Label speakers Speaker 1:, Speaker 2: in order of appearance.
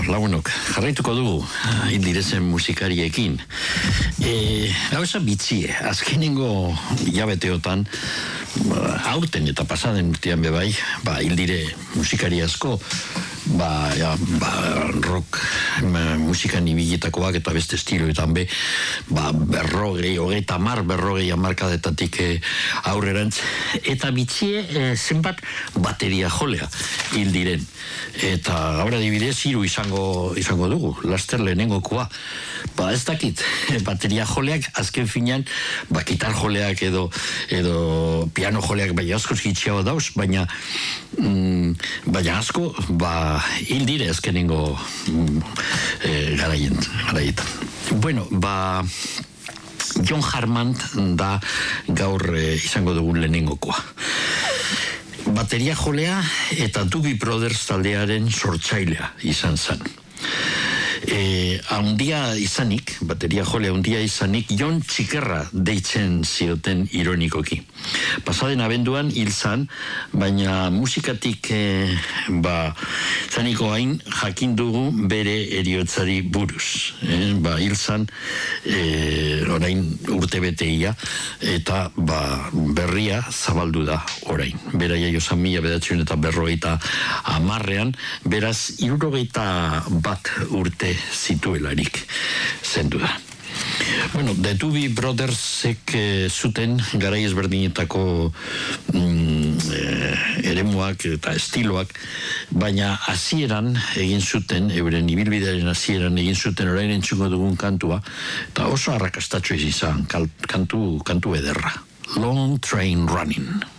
Speaker 1: lagunok, jarraituko dugu Hildirezen musikariekin. Gauza bitzie, azkenengo hilabeteotan, aurten eta pasaden urtean bebai, Hildire musikari asko, rock musikan ibilitakoak eta beste estiloetan be, hogeita berrogei hamarkadetatik aurrerantz, eta bitzie zenbat bateria jolea Hildiren. Eta gaur adibidez, hiru izango dugu, laster lehenengokoa. Ez dakit, bateria joleak azken finean, gitar joleak edo piano joleak bai asko gitxiago dauz, baina asko, Hildire azkenengo garaietan. Bueno, John Hartman da gaur izango dugun lehenengokoa. Bateria jolea eta Doobie Brothers taldearen sortzailea izan zen. Haundia izanik, bateria jolea haundia izanik, Jon Txikerra deitzen zioten ironikoki. Pasaden abenduan hil zan, baina musikatik zaniko hain jakin dugu bere heriotzari buruz. Hil zan orain urte beteia eta berria zabaldu da orain. Bera jaio zan 1950 beraz 61 urte zituelarik zendu da. Bueno, The Doobie Brothersek zuten garai ezberdinetako eremuak eta estiloak, baina hasieran egin zuten, euren ibilbidearen hasieran egin zuten orain entzuko dugun kantua, eta oso arrakastatxo izan, kantu ederra. Long Train Running.